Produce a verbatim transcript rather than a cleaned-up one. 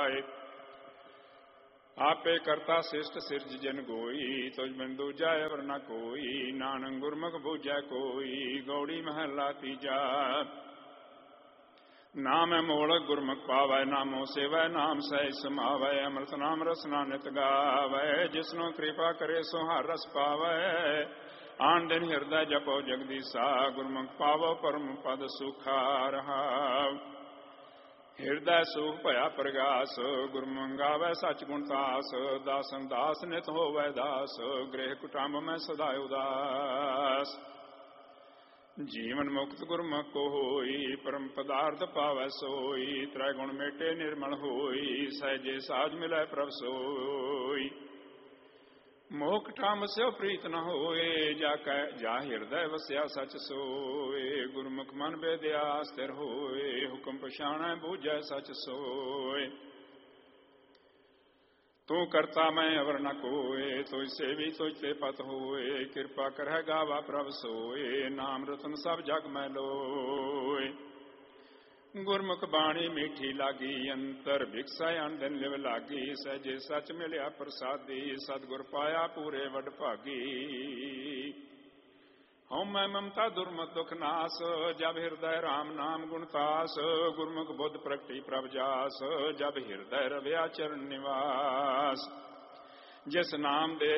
ਜਾਏ। ਆਪੇ ਕਰਤਾ ਸਿਸ਼ਟ ਸਿਰਜ ਜਨ ਗੋਈ, ਤੁਝ ਬਿਨ ਦੂਜਾ ਅਵਰ ਨ ਕੋਈ। ਨਾਨਕ ਗੁਰਮੁਖ ਬੂਝੈ ਕੋਈ, ਗੌੜੀ ਮਹਲਾ ਤੀਜਾ। ਨਾਮੈ ਮੋਲਕ ਗੁਰਮੁਖ ਪਾਵੈ, ਨਾਮੋ ਸੇਵੈ ਨਾਮ ਸਹਿ ਸਮਾਵੈ। ਅੰਮ੍ਰਿਤ ਨਾਮ ਰਸਨਾ ਨਿਤ ਗਾਵੈ, ਜਿਸਨੂੰ ਕਿਰਪਾ ਕਰੇ ਸੋ ਹਰ ਰਸ ਪਾਵੈ। ਆਨ ਦਿਨ ਹਿਰਦੈ ਜਪੋ ਜਗਦੀਸਾ, ਗੁਰਮੁਖ ਪਾਵੋ ਪਰਮ ਪਦ ਸੁਖਾ ਰਹਾਉ। ਹਿਰਦੈ ਸੁਖ ਭਇਆ ਪ੍ਰਗਾਸ, ਗੁਰਮੁਖ ਗਾਵੈ ਸਚ ਗੁਣ ਤਾਸ। ਦਾਸਨ ਦਾਸ ਨਿਤ ਹੋਵੈ ਦਾਸ, ਗ੍ਰਹਿ ਕੁਟੰਬ ਮੈਂ ਸਦਾ ਉਦਾਸ। ਜੀਵਨ ਮੁਕਤ ਗੁਰਮੁਖ ਕੋ ਹੋਈ, ਪਰਮ ਪਦਾਰਥ ਪਾਵੈ ਸੋਈ। ਤ੍ਰੈ ਗੁਣ ਮੇਟੇ ਨਿਰਮਲ ਹੋਈ, ਸਹਿਜੇ ਸਾਜ ਮਿਲੈ ਪ੍ਰਭ ਸੋਈ। ਮੋਹ ਕਟੰਬ ਸਿਉ ਪ੍ਰੀਤ ਨ ਹੋਏ, ਜਾ ਕੈ ਜਾ ਹਿਰਦੈ ਵਸਿਆ ਸਚ ਸੋਏ। ਗੁਰਮੁਖ ਮਨ ਬੇਦਿਆ ਸਥਿਰ ਹੋਏ, ਹੁਕਮ ਪਛਾਣੈ ਬੂਝੈ ਸਚ ਸੋਏ। ਤੂੰ ਕਰਤਾ ਮੈਂ ਅਵਰ ਨ ਕੋਏ, ਤੁਝ ਸੇਵੀ ਤੁਝ ਤੇ ਪਤ ਹੋਏ। ਕਿਰਪਾ ਕਰਹਿ ਗਾਵਾ ਪ੍ਰਭ ਸੋਏ, ਨਾਮ ਰਤਨ ਸਭ ਜਗ ਮੈਂ ਲੋਏ। ਗੁਰਮੁਖ ਬਾਣੀ ਮੀਠੀ ਲਾਗੀ, ਅੰਤਰ ਬਿਕਸੈ ਅਨ ਦਿਨ ਲਿਵ ਲਾਗੀ। ਸਹਿਜੇ ਸਚ ਮਿਲਿਆ ਪ੍ਰਸਾਦੀ, ਸਤਿਗੁਰ ਪਾਇਆ ਪੂਰੇ ਵਡ ਭਾਗੀ। ਹਉਮੈ ਮਮਤਾ ਦੁਰਮਤ ਦੁਖ ਨਾਸ, ਜਬ ਹਿਰਦੈ ਰਾਮ ਨਾਮ ਗੁਣ ਤਾਸ। ਗੁਰਮੁਖ ਬੁੱਧ ਪ੍ਰਗਟੀ ਪ੍ਰਭ ਜਾਸ, ਜਬ ਹਿਰਦੈ ਰਵਿਆ ਚਰਨ ਨਿਵਾਸ। ਜਿਸ ਨਾਮ ਦੇ